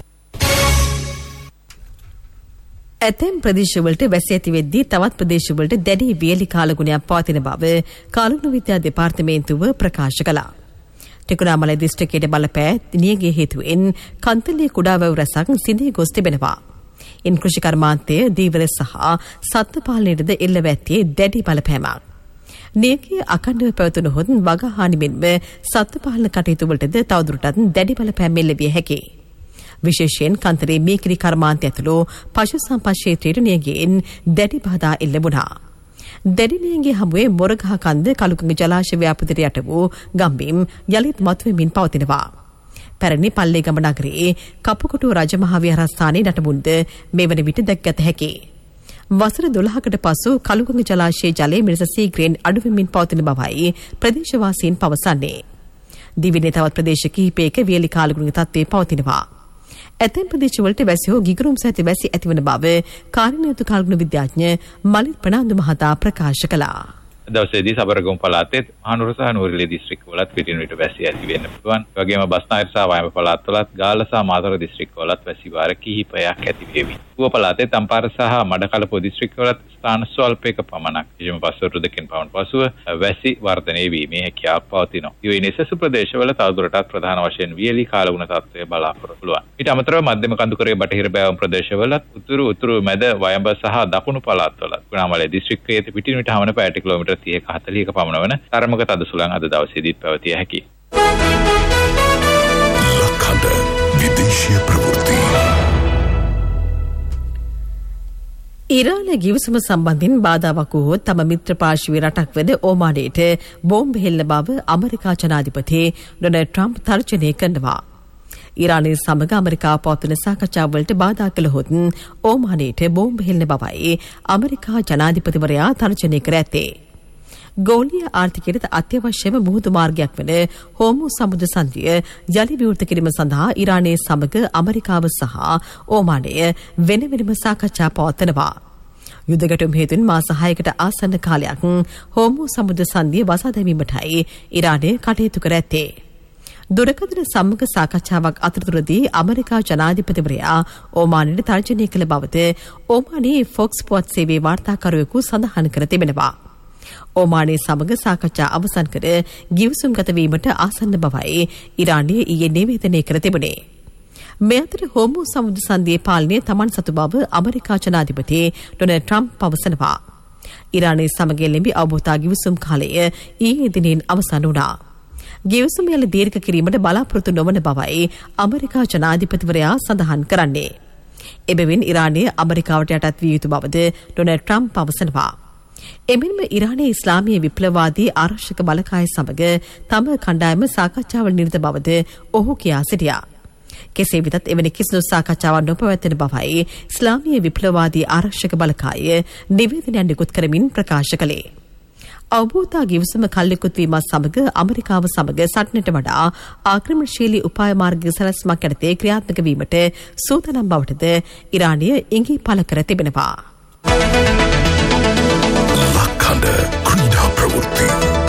ඇතැම් ප්‍රදේශවලට වැසි ඇති වෙද්දී තවත් ප්‍රදේශවලට දැඩි වියලි කාලගුණයක් පවතින බව කාලගුණ විද්‍යා දෙපාර්තමේන්තුව ප්‍රකාශ කළා. ටිකුණාමලයි දිස්ත්‍රික්කයට බලපෑ නියගේ හේතුවෙන් කන්තලිය කුඩා වැව් රැසක් සිඳී ගොස් තිබෙනවා. ඉන් කෘෂි කර්මාන්තය දීවර සහ සත්ත්ව පාලනයටද එල්ලව ඇත්තේ දැඩි බලපෑමක්. නියගේ අඛණ්ඩව පැවතුණහොත් වගහානි මෙන්ම සත්ත්ව පාලන කටයුතු වලටද තවදුරටත් දැඩි බලපෑම් එල්ලවිය හැකියි. විශේෂයෙන් කන්තරේ මේකිරි කර්මාන්තය ඇතුළු පශු සම්පත් ක්ෂේත්‍රයට නියගෙන් දැඩි බාධා එල්ල වුණා. දැඩි නියගේ හමුවේ මොරගහ කන්ද කළුකඟ ජලාශ ව්‍යාපෘතියට යට වූ ගම්බිම් යළිත් මතුවෙමින් පවතිනවා. පැරණි පල්ලේගම නගරයේ කපුකොටුව රජමහා විහාරස්ථානයේ නටබුන්ද මේ වන විට දැක්ගත හැකියි. වසර 12කට පසු කළුගඟ ජලාශයේ ජලය මෙලෙස සීඝ්‍රයෙන් අඩුවෙමින් පවතින බවයි ප්‍රදේශවාසීන් පවසන්නේ. දිවිනේ තවත් ප්‍රදේශ කිහිපයක වියලි කාලගුණ තත්ත්වයේ පවතිනවා. ඇතැම් ප්‍රදේශවලට වැසි හෝ ගිගුරුම් සහිත වැසි ඇතිවන බව කාර්යනිරත කාලගුණ විද්‍යාඥ මලිත් ප්‍රනාන්දු මහතා ප්‍රකාශ කළා. දවසේදී සබරගම් පළාතේ මහනුවර සහ නුවරඑළිය දිස්ත්‍රික්කවලත් පිටින් විට වැසි ඇති වෙන්න පුළුවන්. ඒ වගේම බස්නාහිර සහ වයඹ පළාත්වලත් ගාල්ල සහ මාතර දිස්ත්‍රික්කවලත් වැසි වාර කිහිපයක් ඇති වේවි. ඌව පළාතේ තම්පාර සහ මඩකලපුව දිස්ත්‍රික්කවලත් ස්ථාන ස්වල්පයක පමණක් කිසිම පස්වරු දෙකකින් පමණ පසුව වැසි වර්ධනය වීමේ හැකියාවක් පවතිනවා. ඒ නිසසු ප්‍රදේශවල තවදුරටත් ප්‍රධාන වශයෙන් වියලි කාලගුණ තත්ත්වය බලාපොරොත්තු පුළුවන්. ඊට අමතරව මධ්‍යම කඳුකරේ බටහිර බෑවුම් ප්‍රදේශවලත් උතුරු මැද වයඹ සහ දකුණු පළාත්වලත් කුණාමලේ දිස්ත්‍රික්කයේ පිටින් විට හවන පැය කිලෝමීටර් 30-40ක පමණ වන තරමක තද සුළං අද දවසේදීත් පැවතිය හැකියි. ලක්හඬ විදේශීය ප්‍රවෘත්ති. ඉරාන ගිවිසුම සම්බන්ධයෙන් බාධාවක් වුවහොත් තම මිත්‍ර පාර්ශවීය රටක් වන ඕමානයට බෝම්බ හෙල්ල බව ඇමරිකා ජනාධිපති ඩොනල්ඩ් ට්‍රම්ප් තර්ජනය කරනවා. ඉරානය සමග ඇමරිකාව පවත්වන සාකච්ඡාවලට බාධා කළහොත් ඕමානයට බෝම්බ හෙල්න බවයි ඇමරිකා ජනාධිපතිවරයා තර්ජනය කර ඇත්තේ. ගෝලීය ආර්ථිකයට අත්‍යවශ්‍යම මුහුදු මාර්ගයක් වන හෝමු සමුද්‍ර සංධිය ජල විවෘත කිරීම සඳහා ඉරානය සමග ඇමරිකාව සහ ඕමානය වෙන වෙනම සාකච්ඡා පවත්වනවා. යුද ගැටුම් හේතුවෙන් මාස 6කට ආසන්න කාලයක් හෝමු සමුද්‍ර සංධිය වසා දැමීමටයි ඉරානය කටයුතු කර ඇත්තේ. දුරකථන සම්මුඛ සාකච්ඡාවක් අතරතුරදී ඇමරිකා ජනාධිපතිවරයා ඕමානයට තර්ජනය කළ බවද ඕමානයේ ෆොක්ස් පුවත් සේවයේ වාර්තාකරුවෙකු සඳහන් කර තිබෙනවා. ඕමානයේ සමග සාකච්ඡා අවසන් කර ගිවිසුම්ගත වීමට ආසන්න බවයි ඉරානය ඊයේ නිවේදනය කර තිබුණේ. මේ අතර හෝමු සමුද්‍ර සංධියේ පාලනය තමන් සතු බව ඇමරිකා ජනාධිපති ඩොනල්ඩ් ට්‍රම්ප් පවසනවා. ඉරානයේ සමග එළඹි අවබෝධ ගිවිසුම් කාලය ඊයේ දිනෙන් අවසන් වුණා. ගිවිසුම යල දීර්ඝ කිරීමට බලාපොරොත්තු නොවන බවයි ඇමරිකා ජනාධිපතිවරයා සඳහන් කරන්නේ. එබැවින් ඉරානය ඇමරිකාවට යටත් විය යුතු බවද ඩොනල්ඩ් ට්‍රම්ප් පවසනවා. එමෙන්ම ඉරානයේ ඉස්ලාමීය විප්ලවවාදී ආරක්ෂක බලකාය සමග තම කණ්ඩායම සාකච්ඡාවල නිරත බවද ඔහු කියා සිටියා. කෙසේ වෙතත් එවැනි කිසිදු සාකච්ඡාවක් නොපැවැත්වෙන බවයි ඉස්ලාමීය විප්ලවවාදී ආරක්ෂක බලකාය නිවේදනයක් නිකුත් කරමින් ප්‍රකාශ කළේ. අවබෝධ ගිවිසුම කල්ලිකුත් වීමත් සමග ඇමරිකාව සමග සටනට වඩා ආක්‍රමණශීලී උපාය මාර්ග සැලැස්මක් යටතේ ක්‍රියාත්මක වීමට සූදානම් බවටද ඉරානය ඉඟි පළ කර තිබෙනවා. ලක්හඬ ක්‍රීඩා ප්‍රවෘත්ති.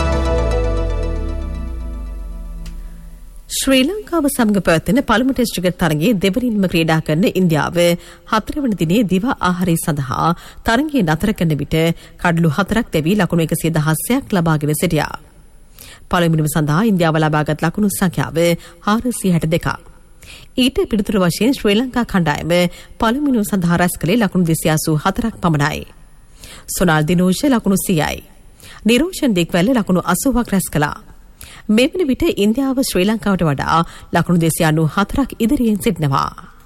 ශ්‍රී ලංකාව සමග පැවැත්වෙන පළමු ටෙස්ට් ක්‍රිකට් තරගයේ දෙවනින්ම ක්‍රීඩා කරන ඉන්දියාව 4 වන දිනේ දිවා ආහාරය සඳහා තරගය නතර කරන විට කඩලු 4ක් දැවී ලකුණු 116ක් ලබාගෙන සිටියා. පළමුවීම සඳහා ඉන්දියාව ලබාගත් ලකුණු සංඛ්‍යාව 462ක්. ඊට පිළිතුරු වශයෙන් ශ්‍රී ලංකා කණ්ඩායම පළමුවීම සඳහා රැස් කළේ ලකුණු 284ක් පමණයි. සොනාල් දිනෝෂ ලකුණු 100යි. නිරෝෂන් දික්වැල්ල ලකුණු 80ක් රැස් කළා. මේ වන විට ඉන්දියාව ශ්‍රී ලංකාවට වඩා ලකුණු 294ක් ඉදිරියෙන් සිටිනවා.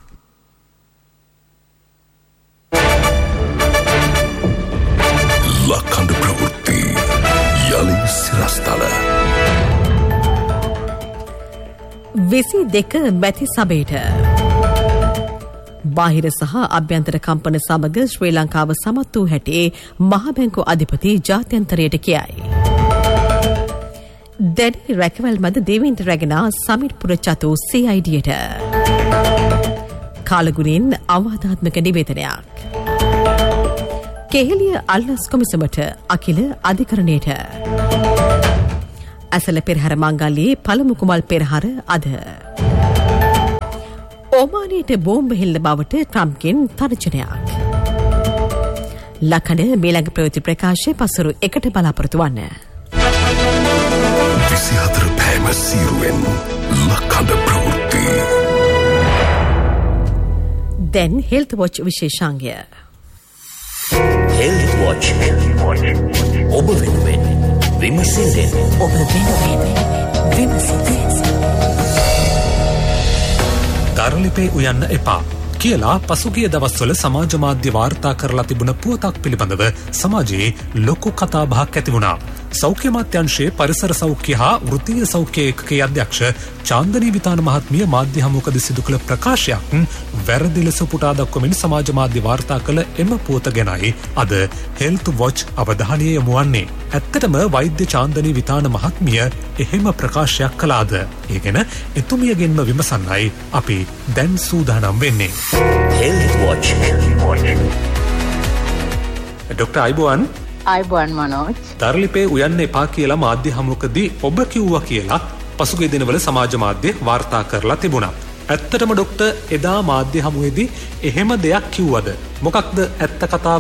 ලක්හඬ ප්‍රවෘත්ති යලි සිරස්තල. 22 මැති සභයට බාහිර සහ අභ්‍යන්තර කම්පන සමග ශ්‍රී ලංකාව සමත් වූ හැටි මහ බැංකු අධිපති ජාත්‍යන්තරයට කියයි. දැඩි රැකවල් මැද දෙවියන්ට රැගෙන සමිට් පුර චතු CIDට කාලගුණයෙන් අවවාදාත්මක නිවේදනයක්. කෙහෙලිය අල්ලස් කොමිසමට අකිල අධිකරණයට ඇසල පෙරහර මංගල්‍යයේ පළමු කුමල් පෙරහර අද. ඕමානයට බෝම්බ හෙල්ල බවට ට්‍රම්ප්ගෙන් තර්ජනයක්. ලක්හඬ මේළඟ ප්‍රවෘත්ති ප්‍රකාශය පසුරු 1ට බලාපොරොත්තු වන්න. 24 පෑම සීරුවෙන් ලක්හඬ ප්‍රවෘත්ති. දැන් හෙල්ත් වොච් විශේෂාංගය. හෙල්ත් වොච් ඔබ වෙනුවෙන් විමසිල්ලෙන් ඔබ වෙනුවෙන් විමසිල්ලෙන් ධර්ලිපේ උයන්න එපා කියලා පසුගිය දවස්වල සමාජ මාධ්‍ය වාර්තා කරලා තිබුණ පුවතක් පිළිබඳව සමාජයේ ලොකු කතාබහක් ඇති වුණා. සෞඛ්‍ය අමාත්‍යාංශයේ පරිසර සෞඛ්‍ය හා වෘත්තීය සෞඛ්‍ය ඒකකයේ අධ්‍යක්ෂ චාන්දනී විතාන මහත්මිය මාධ්‍ය හමුවකදී සිදු කළ ප්‍රකාශයක් වැරදි ලෙස පුටා දක්වමින් සමාජ මාධ්‍ය වාර්තා කළ එම පුවත ගැනයි අද හෙල්ත් වොච් අවධානය යොමු වන්නේ. ඇත්තටම වෛද්‍ය චාන්දනී විතාන මහත්මිය එහෙම ප්‍රකාශයක් කළාද? ඒ ගැන එතුමියගෙන්ම විමසන්නයි අපි දැන් සූදානම් වෙන්නේ. Health watch. ඩොක්ටර් අයිබෝන් අයිබෝන් මනෝජ්. ධර්ලිපේ උයන්න එපා කියලා මාධ්‍ය හමුවකදී ඔබ කිව්වා කියලා පසුගිය දිනවල සමාජ මාධ්‍ය වාර්තා කරලා තිබුණා. ඇත්තටම ඩොක්ටර් එදා මාධ්‍ය හමුවේදී එහෙම දෙයක් කිව්වද? මොකක්ද ඇත්ත කතාව?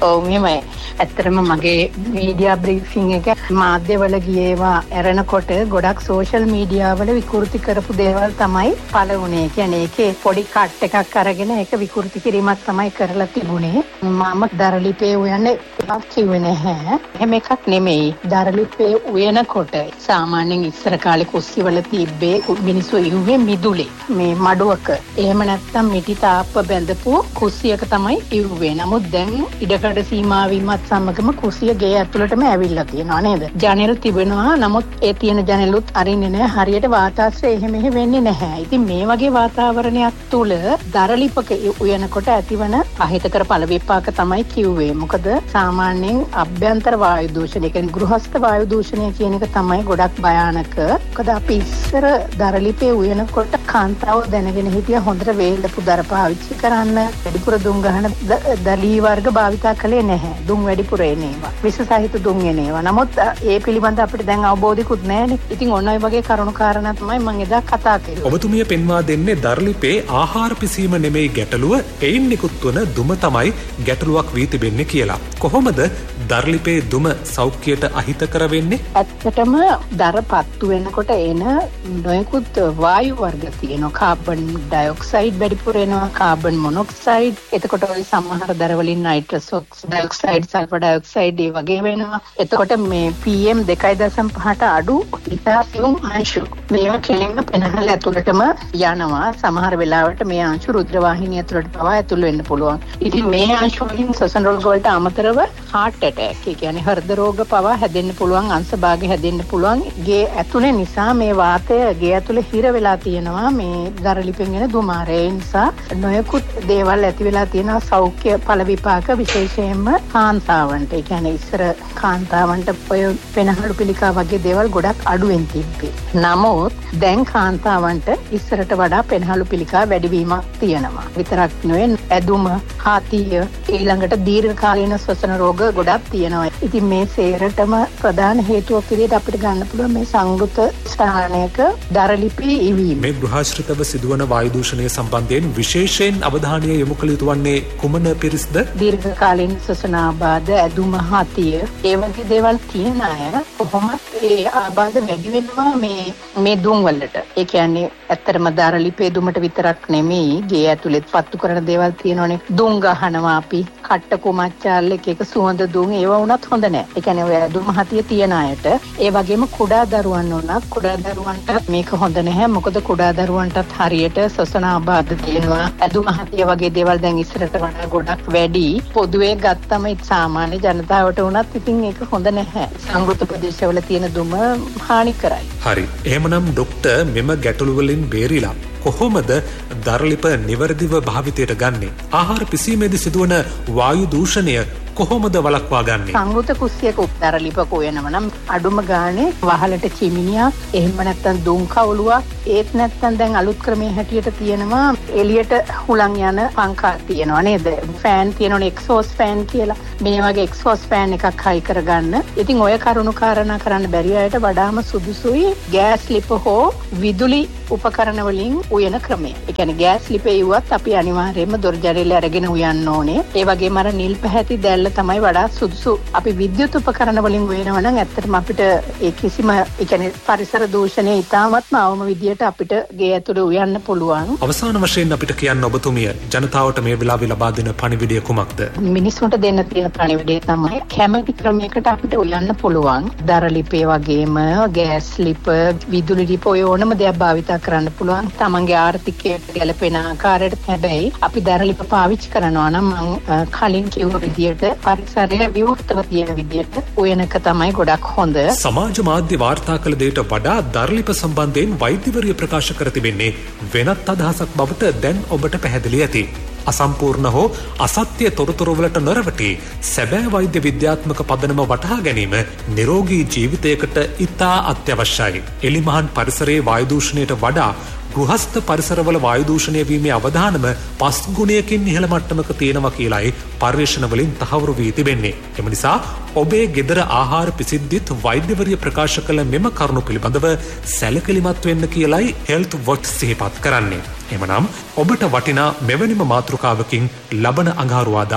ඔව් මෙහෙමයි. ඇත්තටම මගේ මීඩියා බ්‍රීෆින් එක මාධ්‍යවල ගියේවා ඇරෙනකොට ගොඩක් සෝෂල් මීඩියා වල විකෘති කරපු දේවල් තමයි පළවුනේ. කියන්නේ ඒකේ පොඩි කට් එකක් අරගෙන ඒක විකෘති කිරීමක් තමයි කරලා තිබුණේ. මම දරලිපේ උයන්නේ කිව්වේ නැහැ. එහෙම එකක් නෙමෙයි. දරලිපේ උයනකොට සාමාන්‍යයෙන් ඉස්සර කාලේ කුස්සිවල තිබ්බේ මිනිස්සු ඉුවේ මිදුලේ. මේ මඩුවක. එහෙම නැත්නම් මිටි තාප්ප බැඳපු කුස්සියක තමයි ඉුවේ. නමුත් දැන් ඉඩකඩ සීමා වීමත් සමගම කුස්සිය ගේ ඇතුළටම ඇවිල්ලා තියෙනවා නේද? ජනෙල් තිබෙනවා. නමුත් ඒ තියෙන ජනෙලුත් අරින්නේ නැහැ. හරියට වාතාශ්‍රය එහෙම වෙන්නේ නැහැ. ඉතින් මේ වගේ වාතාවරණයක් තුල දරලිපක උයනකොට ඇතිවන අහිතකර ඵල විපාක තමයි කිව්වේ. මොකද සාමාන්‍යයෙන් අභ්‍යන්තර වායු දූෂණය කියන්නේ ගෘහස්ත වායු දූෂණය කියන එක තමයි ගොඩක් භයානක. මොකද අපි ඉස්සර දරලිපේ උයනකොට කාන්තාව දැනගෙන හිටිය හොඳට වේලපු දර පාවිච්චි කරන්න, වැඩිපුර දුම් ගහන දලී වර්ග භාවිතා කළේ නැහැ. දුම් වැඩිපුර එනේවා. විස සහිත දුම් එනේවා. නමුත් ඒ පිළිබඳ අපිට දැන් අවබෝධිකුත් නැහැනේ. ඉතින් ඔන්න ඔය වගේ කරුණු කාරණා තමයි මම එදා කතා කළේ. ඔබතුමිය පෙන්වා දෙන්නේ දරලිපේ ආහාර පිසීම නෙමෙයි ගැටලුව, එයින් නිකුත් වන දුම තමයි ගැටලුවක් වී තිබෙන්නේ කියලා. කොහොමද දරලිපේ දුම සෞඛ්‍යයට අහිතකර වෙන්නේ? ඇත්තටම දර පත්තු වෙනකොට එන නොයෙකුත් වායු වර්ග තියෙනවා. කාබන් ඩයොක්සයිඩ් වැඩිපුර එනවා, කාබන් මොනොක්සයිඩ්. එතකොට ওই සමහර දර වලින් නයිට්‍රස් ඩයොක්සයිඩ්, සල්ෆර් ඩයොක්සයිඩ් ඒ වගේ වෙනවා. එතකොට මේ PM 2.5ට අඩු ඉතාසියුම් අංශු මේවා කෙලින්ම පෙනහල ඇතුළටම යනවා. සමහර වෙලාවට මේ අංශු රුධිර වාහිනිය ඇතුළට පවා ඇතුල් වෙන්න පුළුවන්. ඉතින් මේ අංශු වලින් ශ්වසන රෝග වලට අමතරව heart attack, ඒ කියන්නේ හෘද රෝග පවා හැදෙන්න පුළුවන්, අංශභාග හැදෙන්න පුළුවන්. ගේ ඇතුලේ නිසා මේ වාතය ගේ ඇතුලේ හිර වෙලා තියෙනවා මේ දරලිපෙන් එන දුමාරය. ඒ නිසා නොයෙකුත් දේවල් ඇති වෙලා තියෙනවා සෞඛ්‍ය ඵල විපාක, විශේෂයෙන්ම කාන්තාවන්ට. ඒ කියන්නේ ඉස්සර කාන්තාවන්ට ඔය පෙනහළු පිළිකා වගේ දේවල් ගොඩක් අඩුවෙන් තිබ්බේ. නමුත් දැන් කාන්තාවන්ට ඉස්සරට වඩා පෙනහළු පිළිකා වැඩිවීමක් තියෙනවා. විතරක් නෙවෙයි ඇදුම, හාතිය, ඊළඟට දීර්ඝකාලීන ශ්වසන රෝග ගොඩක් තියෙනවා. ඉතින් මේ සේරටම ප්‍රධාන හේතුවක් විදිහට අපිට ගන්න පුළුවන් මේ සංගෘත ස්ථානයක දරලිපේ ඉවීම. මේ ගෘහාශ්‍රිතව සිදුවන වායු දූෂණය සම්බන්ධයෙන් විශේෂයෙන් අවධානය යොමු කළ යුතු වන්නේ කුමන පිරිසද? දීර්ඝකාලීන ශ්වසන ආබාධ, ඇදුම, හාතිය, ඒ වගේ දේවල් තියෙන අය කොහොමද ඒ ආබාධ වැඩි වෙනවා මේ දුම් වලට. ඒ කියන්නේ ඇත්තටම දරලිපේ දුමට විතරක් නෙමෙයි, ගේ ඇතුළෙත් පත්තු කරන දේවල් තියෙනවනේ. දුම් ගහනවා අපි, කට්ට කුමච්චාල් එක සුවඳ දුම්, ඒවා වුණත් හොඳ නැහැ. ඒ කියන්නේ ඔය ඇදුම හතිය තියන අයට, ඒ වගේම කුඩා දරුවන් වුණත් කුඩා දරුවන්ටත් මේක හොඳ නැහැ. මොකද කුඩා දරුවන්ටත් හරියට ශ්වසන ආබාධ තියෙනවා. ඇදුම හතිය වගේ දේවල් දැන් ඉස්සරට වඩා ගොඩක් වැඩි. පොදුවේ ගත්තම සාමාන්‍ය ජනතාවට වුණත් ඉතින් ඒක හොඳ නැහැ. සංගෘත ප්‍රදේශවල තියෙන දුම හානි කරයි. හරි. එහෙමනම් ડોක්ටර් මෙම ගැටලු වලින් බේරිලා කොහොමද දරලිප නිවැරදිව භාවිතයට ගන්නේ? ආහාර පිසීමේදී සිදුවන වායු දූෂණය කොහොමද වළක්වා ගන්නේ? සංගෘත කුස්සියක දරලිපක උයනම නම් අඩුම ගානේ වහලට චිමිනියක්, එහෙම නැත්නම් දුම් කවුලුවක්, ඒත් නැත්නම් දැන් අලුත් ක්‍රමයේ හැටියට තියෙනවා එළියට හුලං යන පංකා තියෙනවා නේද? ෆෑන් තියෙනවනේ, එක්සෝස් ෆෑන් කියලා. මේ වගේ එක්සෝස් ෆෑන් එකක් හයි කරගන්න. ඉතින් ඔය කරුණු කාරණා කරන්න බැරි අයට වඩාම සුදුසුයි ගෑස් ලිප හෝ විදුලි උපකරණ වලින් උයන ක්‍රමය. ඒ කියන්නේ ගෑස් ලිපේ ඉුවත් අපි අනිවාර්යයෙන්ම දොර ජනෙල අරගෙන උයන්න ඕනේ. ඒ වගේම අර නිල් පැහැති දැල්ල තමයි වඩා සුදුසු. අපි විද්‍යුත් උපකරණ වලින් උයනවා නම් ඇත්තටම අපිට ඒ කිසිම ඒ කියන්නේ පරිසර දූෂණය ඉතාමත්ම අවම විදියට අපිට ගේ ඇතුලේ උයන්න පුළුවන්. අවසාන වශයෙන් අපිට කියන්න ඔබතුමිය ජනතාවට මේ වෙලාවේ ලබා දෙන පණිවිඩය කුමක්ද? මිනිස්සුන්ට දෙන්න තියෙන පණිවිඩය තමයි කැමති ක්‍රමයකට අපිට උයන්න පුළුවන්. දරලිපේ වගේම ගෑස් ලිප, විදුලි ලිප ඔය ඕනම දෙයක් භාවිතා කරන්න පුළුවන්. තමන්ගේ ආර්ථිකයට ගැලපෙන ආකාරයට. හැබැයි අපි දරලිප පාවිච්චි කරනවා නම් මම කලින් කිව්ව විදියට පරිසරය විවෘතව තියෙන විදියට උයනක තමයි ගොඩක් හොඳ. සමාජ මාධ්‍ය වාර්තා කළ දෙයට වඩා දරලිප සම්බන්ධයෙන් වෛද්‍යවරිය ප්‍රකාශ කර තිබෙන්නේ වෙනත් අදහසක් බවට දැන් ඔබට පැහැදිලි ඇති. අසම්පූර්ණ හෝ අසත්‍ය තොරතුරුවලට නොරවටි සැබෑ වෛද්‍ය විද්‍යාත්මක පදනම වටහා ගැනීම නිරෝගී ජීවිතයකට ඉතා අත්‍යවශ්‍යයි. එලිමහන් පරිසරයේ වායු දූෂණයට වඩා ගෘහස්ත පරිසරවල වායු දූෂණය වීමේ අවධානම 5 ගුණයකින් ඉහළ මට්ටමක තියෙනවා කියලායි පර්යේෂණ වලින් තහවුරු වී තිබෙන්නේ. එම නිසා ඔබේ ගෙදර ආහාර පිසිද්දිත් වෛද්‍යවරිය ප්‍රකාශ කළ මෙම කරුණු පිළිබඳව සැලකිලිමත් වෙන්න කියලායි හෙල්ත් වොච් සිහිපත් කරන්නේ. එමනම් ඔබට වටිනා මෙවැනිම මාතෘකාවකින් ලබන අඟහරුවාදාත්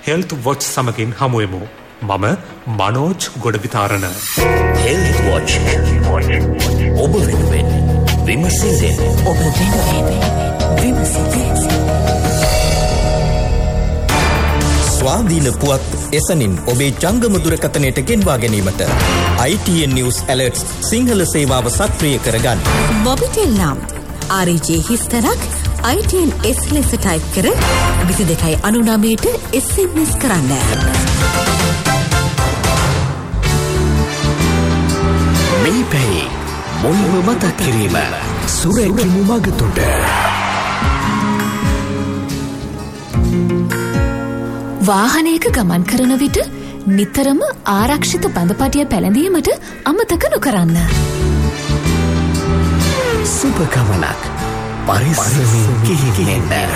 හෙල්ත් වොච් සමගින් හමුවෙමු. මම මනෝජ් ගොඩවිතාරණ. හෙල්ත් වොච් ඔබ වෙනුවෙන් විමසිල්ලෙන් ඔබ වෙනුවෙන් විමසිල්ලෙන්. ස්වාධීන පුවත් එසනින් ඔබේ ජංගම දුරකථනයට ගෙන්වා ගැනීමට ITN News Alerts සිංහල සේවාව සක්‍රිය කරගන්න. මොබිටෙල් නම් RJ හිස්තරක් ITN S ලෙස ටයිප් කර 2299ට SMS කරන්න. මේ පැයි මොනම මතක් කිරීම සුරැකිමු මගතුට. වාහනයක ගමන් කරන විට නිතරම ආරක්ෂිත බඳපටිය පැළඳීමට අමතක නොකරන්න. සුබ ගමනක් පරිස්සමින් ගිහින් එන්න.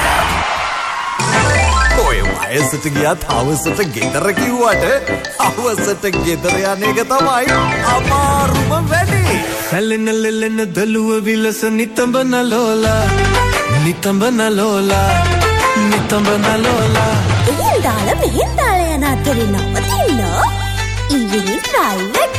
ඔය වයසට ගියත් හවසට ගෙදර කිව්වට හවසට ගෙදර යන එක තමයි අමාරුම වැඩේ. සැලෙන ලෙලෙන දලුව විලස නිතඹ නලෝලා නිතඹ නලෝලා නිතඹ නලෝලා. එහෙන් දාලා මෙහෙන් දාලා යන අතරේ නවතින්න ඉංග්‍රීසි ප්‍රයිවට්